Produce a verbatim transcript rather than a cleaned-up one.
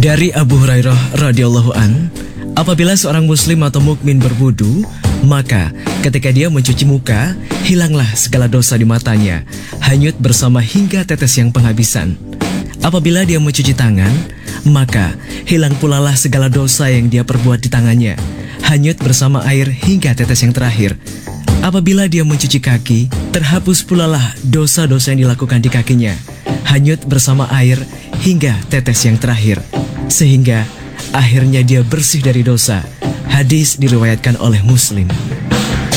Dari Abu Hurairah radhiyallahu an, apabila seorang muslim atau mukmin berwudu, maka ketika dia mencuci muka, hilanglah segala dosa di matanya, hanyut bersama hingga tetes yang penghabisan. Apabila dia mencuci tangan, maka hilang pula lah segala dosa yang dia perbuat di tangannya, hanyut bersama air hingga tetes yang terakhir. Apabila dia mencuci kaki, terhapus pula lah dosa-dosa yang dilakukan di kakinya, hanyut bersama air hingga tetes yang terakhir, sehingga akhirnya dia bersih dari dosa. Hadis diriwayatkan oleh Muslim.